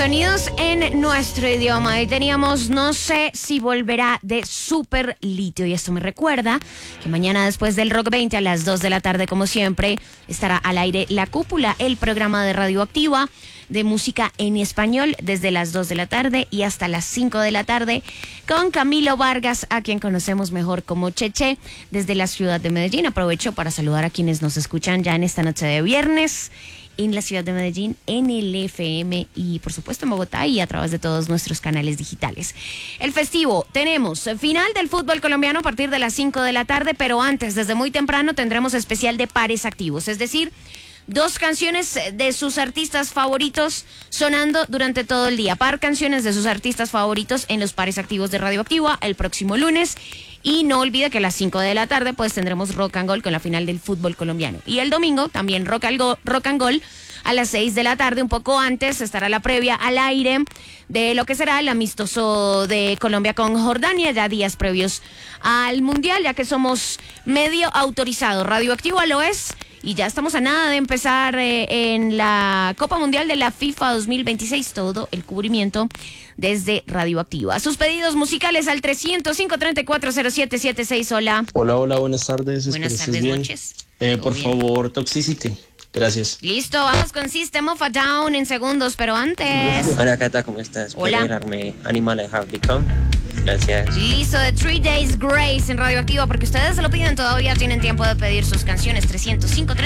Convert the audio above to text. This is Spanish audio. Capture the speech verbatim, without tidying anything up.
Sonidos en nuestro idioma. Y teníamos No sé si volverá de Super Litio. Y esto me recuerda que mañana después del Rock veinte a las dos de la tarde, como siempre, estará al aire La Cúpula, el programa de Radioactiva de música en español, desde las dos de la tarde y hasta las cinco de la tarde, con Camilo Vargas, a quien conocemos mejor como Cheche, desde la ciudad de Medellín. Aprovecho para saludar a quienes nos escuchan ya en esta noche de viernes en la ciudad de Medellín, en el F M y por supuesto en Bogotá y a través de todos nuestros canales digitales. El festivo, tenemos final del fútbol colombiano a partir de las cinco de la tarde, pero antes, desde muy temprano, tendremos especial de pares activos, es decir, dos canciones de sus artistas favoritos sonando durante todo el día. Par canciones de sus artistas favoritos en los pares activos de Radioactiva el próximo lunes. Y no olvide que a las cinco de la tarde pues tendremos Rock and Gold con la final del fútbol colombiano. Y el domingo también Rock and Gold, Rock and Gold a las seis de la tarde. Un poco antes estará la previa al aire de lo que será el amistoso de Colombia con Jordania, ya días previos al Mundial, ya que somos medio autorizado. Radioactiva lo es. Y ya estamos a nada de empezar eh, en la Copa Mundial de la FIFA dos mil veintiséis, todo el cubrimiento desde Radioactiva. Sus pedidos musicales al trescientos cinco, treinta y cuatro, cero siete setenta y seis. Hola. Hola, hola, buenas tardes. Buenas Espero tardes, estés bien. noches. Eh, por bien? favor, Toxicity. Gracias. Listo, vamos con System of a Down en segundos, pero antes... Hola, Cata, ¿cómo estás? Hola. ¿Puedes regalarme Animal I Have Become? Gracias. Listo, de Three Days Grace en Radioactiva, porque ustedes se lo piden todavía, tienen tiempo de pedir sus canciones. Trescientos cinco,